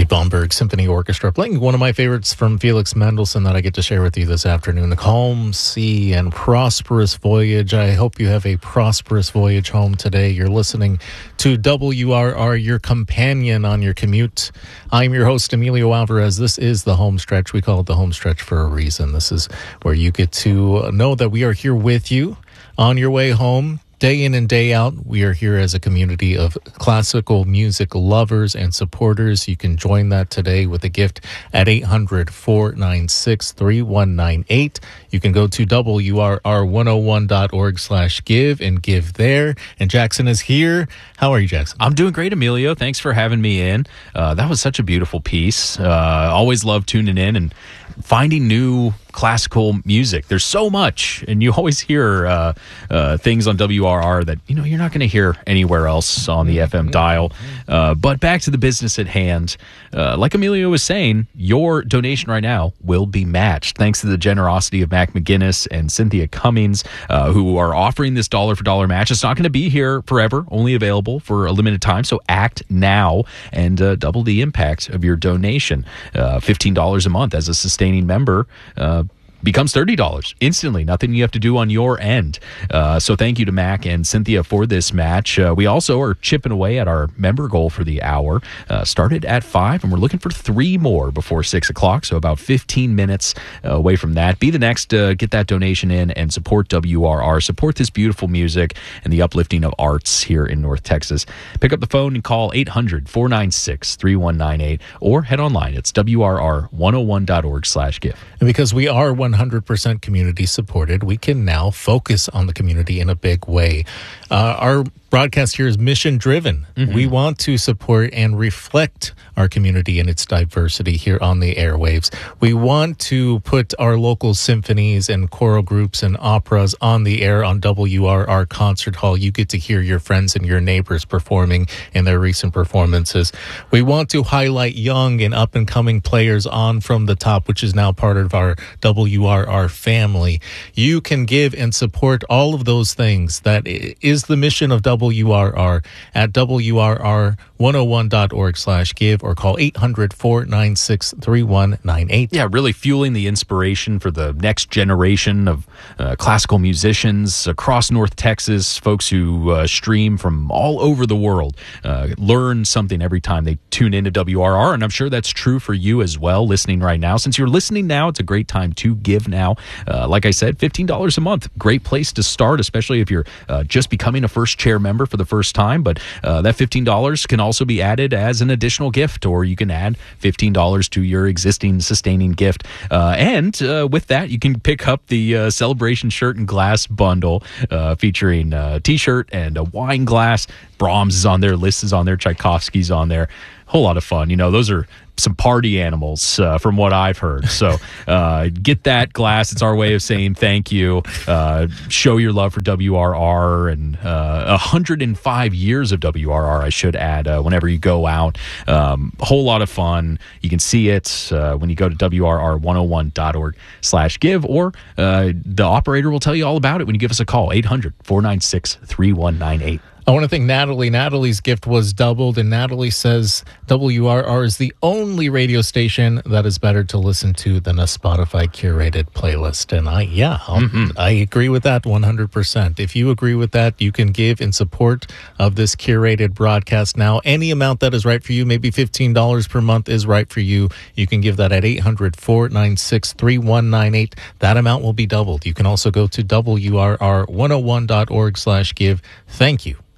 Ludwig Bomberg Symphony Orchestra, playing one of my favorites from Felix Mendelssohn that I get to share with you this afternoon, A Calm Sea and Prosperous Voyage. I hope you have a prosperous voyage home today. You're listening to WRR, your companion on your commute. I'm your host, Emilio Alvarez. This is the home stretch. We call it the home stretch for a reason. This is where you get to know that we are here with you on your way home. Day in and day out, we are here as a community of classical music lovers and supporters. You can join that today with a gift at 800-496-3198. You can go to WRR101.org/give and give there. And Jackson is here. How are you, Jackson? I'm doing great, Emilio. Thanks for having me in. That was such a beautiful piece. Always love tuning in and finding new classical music. There's so much, and you always hear things on WRR that you're not going to hear anywhere else on the FM dial. But back to the business at hand. Like Emilio was saying, your donation right now will be matched thanks to the generosity of Mac McGinnis and Cynthia Cummings, who are offering this dollar-for-dollar match. It's not going to be here forever, only available for a limited time, so act now and double the impact of your donation. $15 a month as a sustaining member becomes $30 instantly. Nothing you have to do on your end. So thank you to Mac and Cynthia for this match. We also are chipping away at our member goal for the hour. Started at 5, and we're looking for 3 more before 6 o'clock, so about 15 minutes away from that. Be the next to get that donation in and support WRR. Support this beautiful music and the uplifting of arts here in North Texas. Pick up the phone and call 800-496-3198 or head online. It's WRR101.org/give. And because we are 100% community supported, we can now focus on the community in a big way. Our broadcast here is mission driven. We want to support and reflect our community and its diversity here on the airwaves. We want to put our local symphonies and choral groups and operas on the air on WRR Concert Hall. You get to hear your friends and your neighbors performing in their recent performances. We want to highlight young and up and coming players on From the Top, which is now part of our WRR family. You can give and support all of those things. That is the mission of WRR at WRR101.org/give or call 800-496-3198. Yeah, really fueling the inspiration for the next generation of classical musicians across North Texas, folks who stream from all over the world, learn something every time they tune into WRR, and I'm sure that's true for you as well, listening right now. Since you're listening now, it's a great time to give now. Like I said, $15 a month, great place to start, especially if you're just becoming a first chair member for the first time. But that $15 can also be added as an additional gift, or you can add $15 to your existing sustaining gift. And with that, you can pick up the Celebration Shirt and Glass bundle featuring a t-shirt and a wine glass. Brahms is on there, Liszt is on there, Tchaikovsky's on there. Whole lot of fun. Those are some party animals from what I've heard. So get that glass. It's our way of saying thank you. Show your love for WRR and 105 years of WRR, I should add, whenever you go out. A whole lot of fun. You can see it when you go to WRR101.org/give, or the operator will tell you all about it when you give us a call, 800-496-3198. I want to thank Natalie. Natalie's gift was doubled, and Natalie says WRR is the only radio station that is better to listen to than a Spotify curated playlist. And I agree with that 100%. If you agree with that, you can give in support of this curated broadcast now. Any amount that is right for you, maybe $15 per month is right for you. You can give that at 800-496-3198. That amount will be doubled. You can also go to WRR101.org/give. Thank you